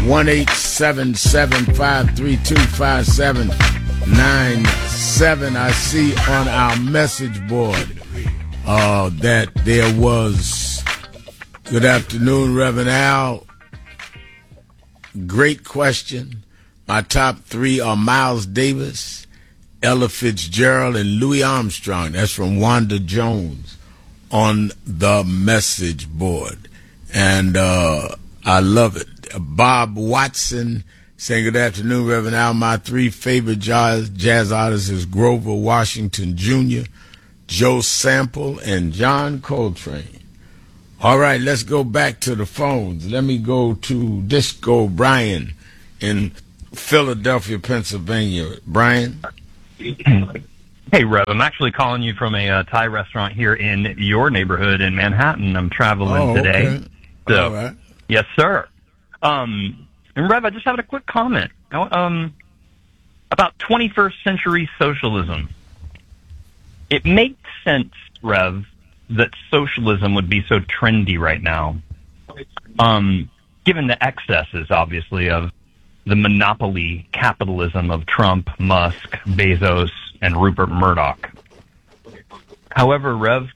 1-877-532-5797. I see on our message board that there was, good afternoon, Reverend Al. Great question. My top three are Miles Davis, Ella Fitzgerald, and Louis Armstrong. That's from Wanda Jones on the message board. And I love it. Bob Watson saying, good afternoon, Reverend Al. My three favorite jazz artists is Grover Washington Jr., Joe Sample, and John Coltrane. All right, let's go back to the phones. Let me go to Disco Brian in Philadelphia, Pennsylvania. Brian? Hey, Rev, I'm actually calling you from a Thai restaurant here in your neighborhood in Manhattan. I'm traveling today. Okay. So, all right. Yes, sir. And Rev, I just have a quick comment about 21st century socialism. It makes sense, Rev, that socialism would be so trendy right now, given the excesses, obviously, of the monopoly capitalism of Trump, Musk, Bezos, and Rupert Murdoch. However, Rev,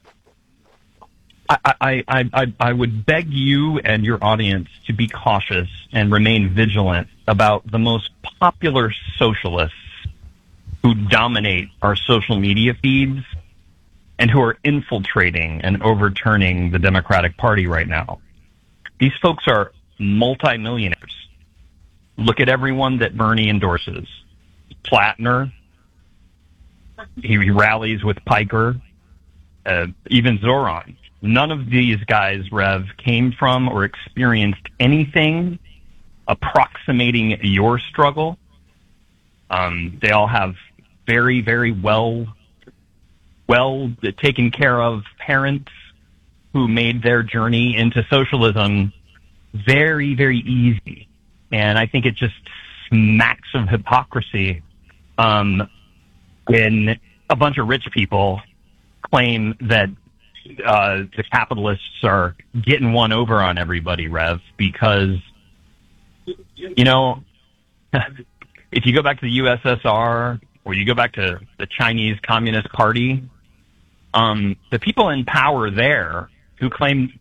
I would beg you and your audience to be cautious and remain vigilant about the most popular socialists who dominate our social media feeds and who are infiltrating and overturning the Democratic Party right now. These folks are multimillionaires. Look at everyone that Bernie endorses. Platner, he rallies with Piker, even Zoran. None of these guys, Rev, came from or experienced anything approximating your struggle. They all have very, very well taken care of parents who made their journey into socialism very, very easy. And I think it just smacks of hypocrisy when a bunch of rich people claim that the capitalists are getting one over on everybody, Rev, because, you know, if you go back to the USSR or you go back to the Chinese Communist Party, the people in power there who claimed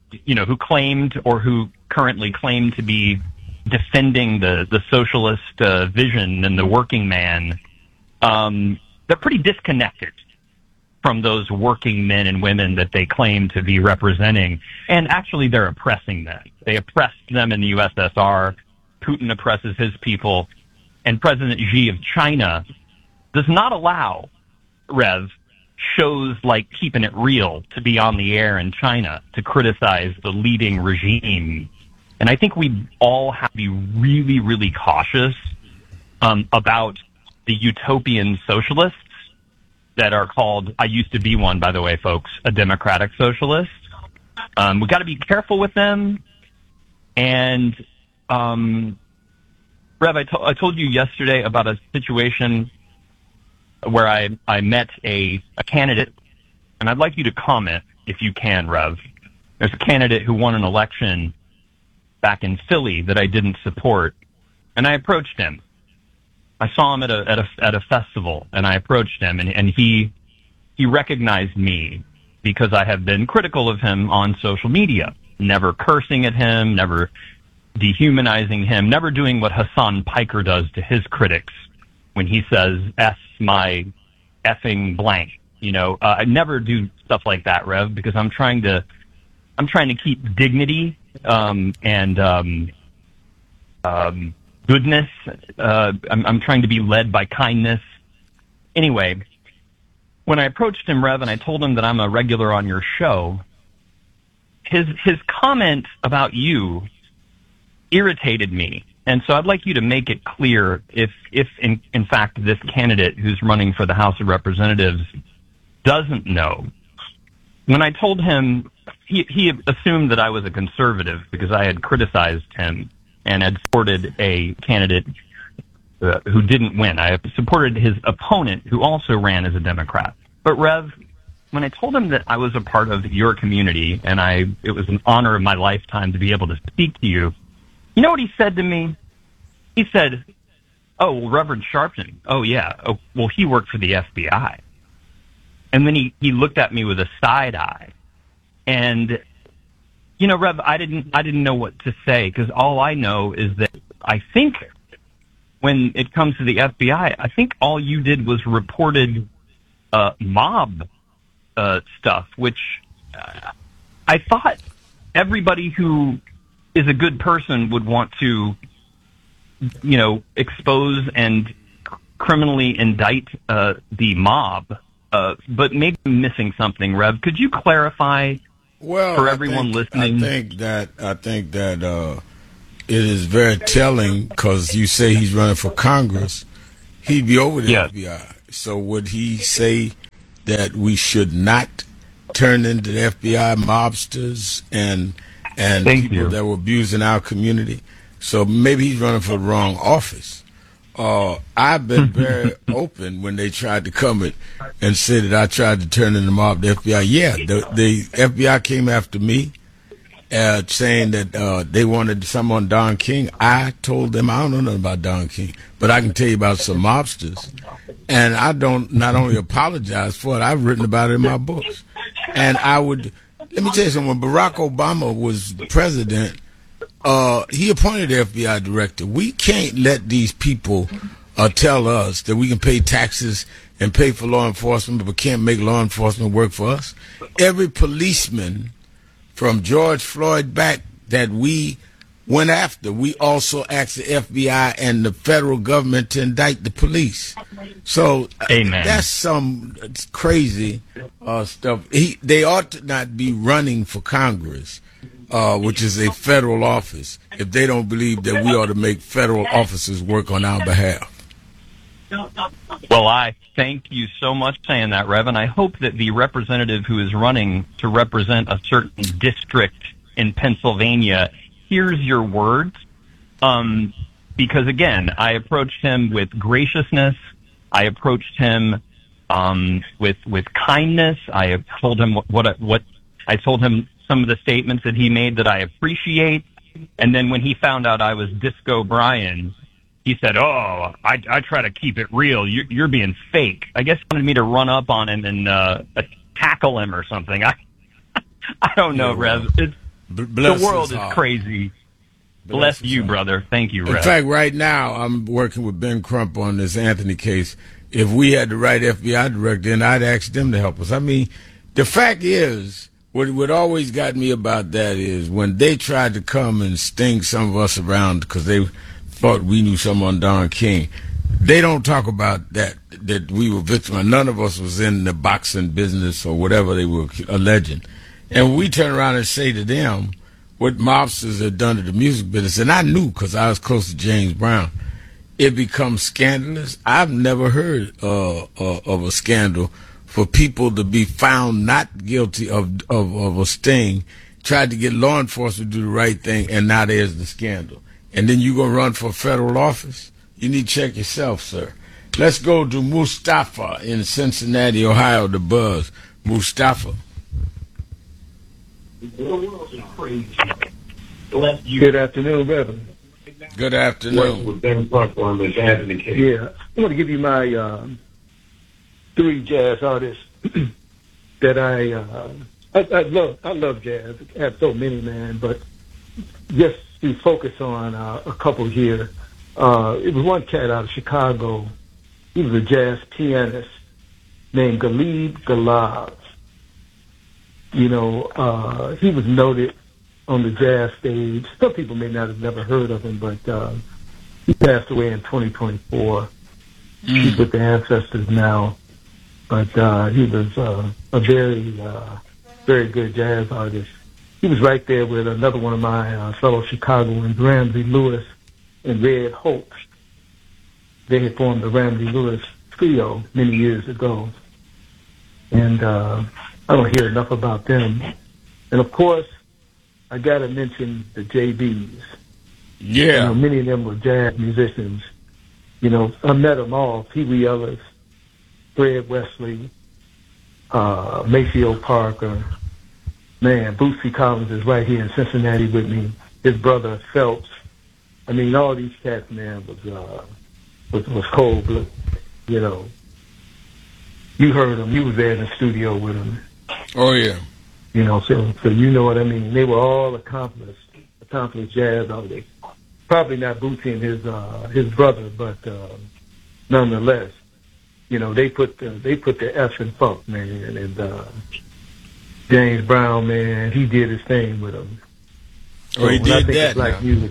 or who currently claim to be defending the socialist vision and the working man, they're pretty disconnected from those working men and women that they claim to be representing. And actually, they're oppressing them. They oppressed them in the USSR. Putin oppresses his people. And President Xi of China does not allow, Rev, shows like Keeping It Real to be on the air in China to criticize the leading regime. And I think we all have to be really, really cautious about the utopian socialists that are called, I used to be one, by the way, folks, a democratic socialist. We've got to be careful with them. And, Rev, I told you yesterday about a situation where I met a candidate, and I'd like you to comment, if you can, Rev. There's a candidate who won an election back in Philly that I didn't support, and I approached him. I saw him at a festival, and I approached him, and he recognized me because I have been critical of him on social media, never cursing at him, never dehumanizing him, never doing what Hassan Piker does to his critics when he says, "S my effing blank." You know, I never do stuff like that, Rev, because I'm trying to keep dignity and goodness. I'm trying to be led by kindness. Anyway, when I approached him, Rev, and I told him that I'm a regular on your show, his comment about you irritated me. And so I'd like you to make it clear if in fact this candidate who's running for the House of Representatives doesn't know. When I told him, he assumed that I was a conservative because I had criticized him and had supported a candidate who didn't win. I supported his opponent who also ran as a Democrat. But Rev, when I told him that I was a part of your community and it was an honor of my lifetime to be able to speak to you, You know what he said to me? He said, "Oh, well, Reverend Sharpton. Oh, yeah. Oh, well, he worked for the FBI." And then he looked at me with a side eye. And, Rev, I didn't know what to say, because all I know is that I think when it comes to the FBI, I think all you did was reported mob stuff, which I thought everybody who is a good person would want to, expose and criminally indict the mob. But maybe I'm missing something, Rev. Could you clarify for everyone listening? I think that it is very telling, because you say he's running for Congress. He'd be over the FBI. So would he say that we should not turn into the FBI mobsters and people that were abusing our community? So maybe he's running for the wrong office. I've been very open when they tried to come and say that I tried to turn in the mob, the FBI. Yeah, the FBI came after me, saying that they wanted some on Don King. I told them I don't know nothing about Don King, but I can tell you about some mobsters. And I don't not only apologize for it, I've written about it in my books. And let me tell you something, when Barack Obama was president, he appointed the FBI director. We can't let these people tell us that we can pay taxes and pay for law enforcement, but can't make law enforcement work for us. Every policeman from George Floyd back that we went after, we also asked the FBI and the federal government to indict the police. So that's some crazy stuff. They ought to not be running for Congress, which is a federal office, if they don't believe that we ought to make federal officers work on our behalf. Well, I thank you so much for saying that, Rev, and I hope that the representative who is running to represent a certain district in Pennsylvania hears your words, because, again, I approached him with graciousness. I approached him with kindness. I told him what I told him some of the statements that he made that I appreciate. And then when he found out I was Disco Brian, he said, "Oh, I try to keep it real. You're being fake." I guess he wanted me to run up on him and tackle him or something. I don't know, Rev. The world is crazy. Bless you, brother. Thank you, Rev. In fact, right now, I'm working with Ben Crump on this Anthony case. If we had the right FBI director, then I'd ask them to help us. I mean, the fact is, what always got me about that is when they tried to come and sting some of us around because they thought we knew something on Don King, they don't talk about that we were victims. None of us was in the boxing business or whatever they were alleging. And we turn around and say to them what mobsters had done to the music business, and I knew because I was close to James Brown, it becomes scandalous. I've never heard of a scandal for people to be found not guilty of a sting, tried to get law enforcement to do the right thing, and now there's the scandal. And then you going to run for federal office? You need to check yourself, sir. Let's go to Mustafa in Cincinnati, Ohio, the Buzz. Mustafa. Good afternoon, Reverend. Good afternoon. With Ben Crump on this Anthony case. Yeah, I want to give you my 3 jazz artists that I love. I love jazz. I have so many, man, but just to focus on a couple here. It was one cat out of Chicago. He was a jazz pianist named Galib Galab. You know, he was noted on the jazz stage. Some people may not have never heard of him, but he passed away in 2024. He's with the ancestors now. But he was a very, very good jazz artist. He was right there with another one of my fellow Chicagoans, Ramsey Lewis and Red Hope. They had formed the Ramsey Lewis trio many years ago. And I don't hear enough about them. And, of course, I got to mention the JBs. Yeah. You know, many of them were jazz musicians. You know, I met them all. Pee Wee Ellis, Fred Wesley, Maceo Parker. Man, Bootsy Collins is right here in Cincinnati with me. His brother, Phelps, I mean, all these cats, man, was cold blood. You know, you heard them. You was there in the studio with them. Oh yeah. You know, so you know what I mean. They were all accomplished jazz artists. Probably not Bootsy and his brother, but nonetheless, you know, they put the F in funk, man. And James Brown, man, he did his thing with them. Oh, he did that. Black music,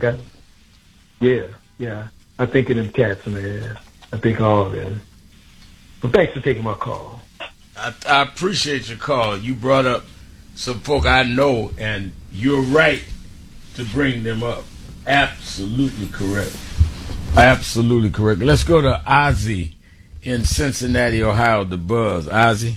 yeah. I think of them cats, man. I think all of them. But thanks for taking my call. I appreciate your call. You brought up some folk I know, and you're right to bring them up. Absolutely correct. Absolutely correct. Let's go to Ozzy in Cincinnati, Ohio, the Buzz. Ozzy?